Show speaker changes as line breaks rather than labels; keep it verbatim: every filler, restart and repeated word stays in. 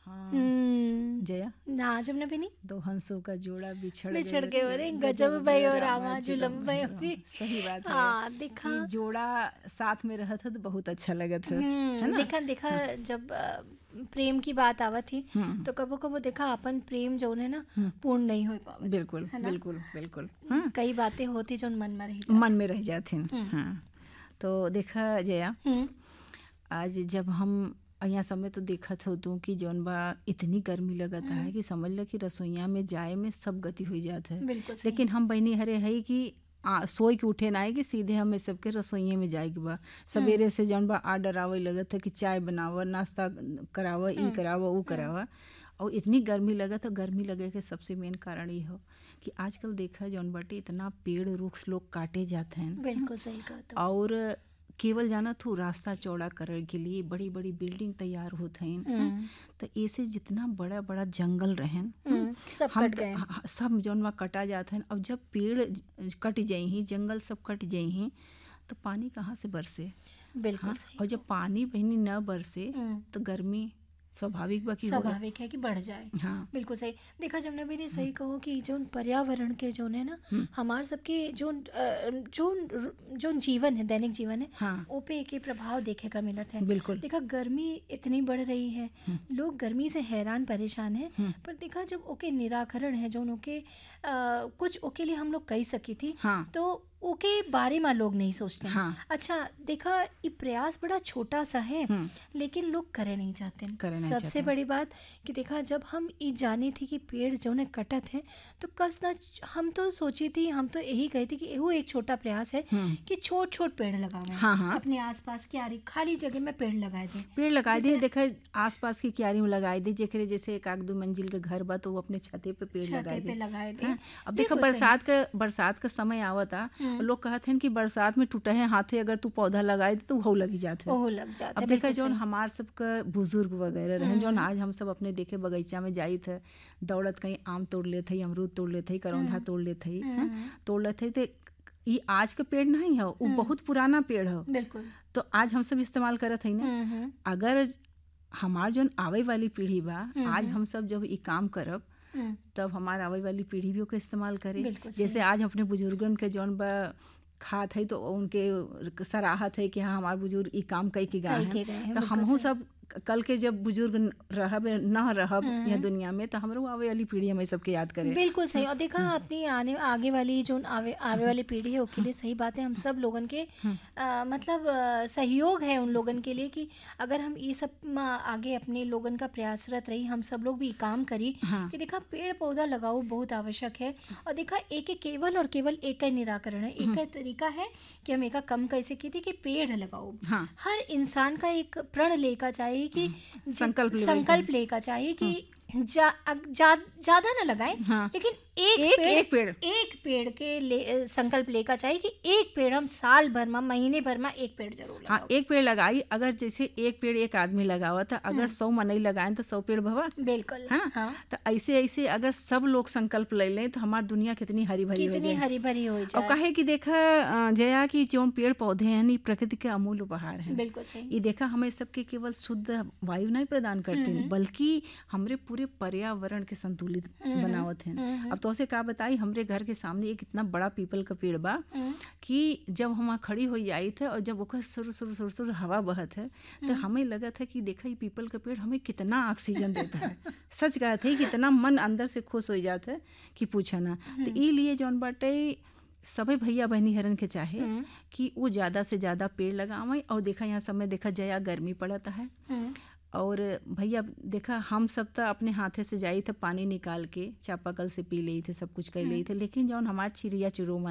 हाँ
हम्म
जया,
ना जब भी नहीं
दो हंसों का जोड़ा बिछड़
बिछड़
गए
के रे गजब भयो रामा जुलम भयो रे।
सही बात है
हाँ देखा
कि जोड़ा साथ में रहा था तो बहुत अच्छा लगा था, है
हम्म
ना।
देखा देखा जब अ, प्रेम की बात आवत थी
हम्म,
तो कबो कबो देखा अपन प्रेम जो है ना पूर्ण नहीं हो पावत,
बिल्कुल
है ना।
बिल्कुल बिल्कुल, हाँ
कई बातें होती जो मन में रह
मन
जाती।
में रह जाती हैं। हाँ तो देखा जया,
हम्म
आज जब हम यहाँ समय तो देखा था तू कि जौन बा इतनी गर्मी लगता है कि समझ ल कि रसोईया में जाए में सब गति हो जाता है।
बिल्कुल सही।
लेकिन हम बहनी हरे है कि आ, सोई के उठे ना है कि सीधे हमें सबके रसोइये में जाए के बा। सवेरे से जौन बा आर्डर आवे लगत है कि चाय बनावा, नाश्ता करावा, ई करावा, वो करावा। और इतनी गर्मी लगत है। गर्मी लगे के सबसे मेन कारण ये हो कि आजकल देखा जौन बाटे इतना पेड़ रुख लोग काटे जाते हैं।
बिल्कुल सही कहा तो।
और केवल जाना थू रास्ता चौड़ा करने के लिए बड़ी बड़ी बिल्डिंग तैयार होते हैं। तो ऐसे जितना बड़ा बड़ा जंगल रहें
सब
हम
कट गए।
त- सब जौन वहाँ कटा जाते हैं। अब जब पेड़ कट जाई, जंगल सब कट जाई, तो पानी कहाँ से बरसे।
बिल्कुल
हाँ,
सही।
और जब पानी बहनी न बरसे तो गर्मी स्वाभाविक बा की होला।
स्वाभाविक है कि बढ़ जाए।
हाँ
बिल्कुल सही। देखा जब भी नहीं सही कहो कि जो पर्यावरण के जो है ना हमारे सबके जो अ, जो जो जीवन है, दैनिक जीवन है,
हाँ
ओ पे एक ही प्रभाव देखे का मिलत है।
बिल्कुल।
देखा गर्मी इतनी बढ़ रही है, लोग गर्मी से हैरान परेशान है। पर देखा जब ओके निराकरण है जो ओके अ, कुछ ओके लिए हम लोग कही सकी थी,
हाँ
तो ओके बारे में लोग नहीं सोचते हैं।
हाँ
अच्छा देखा ये प्रयास बड़ा छोटा सा है लेकिन लोग करे नहीं चाहते हैं।
करे नहीं
सबसे
चाहते।
बड़ी बात कि देखा जब हम ये जानी थी कि पेड़ जो है कटत है तो कस ना हम तो सोची थी, हम तो यही कही थी कि वो एक छोटा प्रयास है कि छोट छोट पेड़ लगावे।
हाँ हाँ
अपने आसपास क्यारी खाली जगह में पेड़ लगाए थे।
पेड़ लगाए दिए। देखा आसपास की क्यारी में लगाए दी, जेकरे जैसे एक आध दो मंजिल के घर बा तो वो अपने छते पे पेड़ लगाए
छते पे
दे।
लगाए थे।
हाँ, अब देखा बरसात का बरसात का समय आवता, लोग कहते हैं कि बरसात में टूटे हैं हाथे अगर तू पौधा लगाए दे तो वो लगी जाते
ओहो लग जाता
अब
है।
देखा
बिल्कुल
जौन
सही।
हमार सबका बुजुर्ग वगैरह रहे जौन आज हम सब अपने देखे बगीचा में जाई थे, दौड़त कहीं आम तोड़ लेते, अमरूद तोड़ लेते, करौंधा तोड़ लेते, तोड़ लेते। तो ये आज का पेड़ नहीं है, वो बहुत पुराना पेड़ है।
बिल्कुल।
तो आज हम सब इस्तेमाल करत है ना। अगर हमार जौन आवे वाली पीढ़ी बा, आज हम सब जब ये काम करब तब हमार आवे वाली पीढ़ी भी ओके इस्तेमाल करे। जैसे आज अपने बुजुर्गन के जौन बा खात है तो उनके सराहत है कि हाँ हमारे बुजुर्ग ये काम कई के गए हैं। तो हमहू सब कल के जब बुजुर्ग रहब न रहब यह दुनिया में तो हमरो आवे वाली पीढ़ी हमें सबके याद करे।
बिल्कुल सही। और देखा अपनी आने आगे वाली जो आवे आवे वाली पीढ़ी है उसके लिए सही बात है हम सब लोगन के आ, मतलब आ, सहयोग है उन लोगन के लिए कि अगर हम ये सब आगे अपने लोगन का प्रयासरत रही, हम सब लोग भी काम करी कि देखा पेड़ पौधा लगाओ बहुत आवश्यक है। और देखा एक एक केवल और केवल एक ही निराकरण है, एक ही तरीका है कि हम एक कम कैसे की थी कि पेड़ लगाओ। हर इंसान का एक प्रण लेकर चाहिए कि
संकल्प
संकल्प लेकर चाहिए कि जा, जा, ज्यादा ना लगाएं लेकिन एक,
एक
पेड़
एक पेड़
एक पेड़ के ले, संकल्प लेकर चाहिए कि एक पेड़ हम साल भर में महीने भर में एक पेड़ जरूर लगाओ।
हाँ एक पेड़ लगाई। अगर जैसे एक पेड़ एक आदमी लगावा था, अगर सौ मनई लगाए तो सौ पेड़ भवा।
बिल्कुल
है ना। हाँ। तो ऐसे ऐसे अगर सब लोग संकल्प ले लें तो हमारी दुनिया कितनी हरी भरी हो जाए,
कितनी हरी भरी हो जाए।
और कहे कि देखा जया कि जो पेड़ पौधे हैं प्रकृति के अमूल्य उपहार हैं।
बिल्कुल सही।
ये देखा हमें सबके केवल शुद्ध वायु नहीं प्रदान करते बल्कि हमरे पूरे पर्यावरण के संतुलित बनावत हैं। अब तो से का बताई, हमरे घर के सामने एक इतना बड़ा पीपल का पेड़ बा कि जब हम खड़ी हो जाई थे और जब ओकर सुर सुर सुर सुर हवा बहत है तो हमें लगा था कि देखा ये पीपल का पेड़ हमें कितना ऑक्सीजन देता है। सच कहा था कि कितना मन अंदर से खुश हो जाता है कि पूछा ना। तो ये लिए जौन बाटे सभी भैया बहनी हरन के चाहे कि वो ज़्यादा से ज़्यादा पेड़ लगावें। और देखा यहाँ समय देखा जया गर्मी पड़ता है और भैया देखा हम सब तो अपने हाथे से जाई थे पानी निकाल के चापाकल से पी ले थे, सब कुछ कर ले थे, लेकिन जौन हमार चिड़िया चिड़ो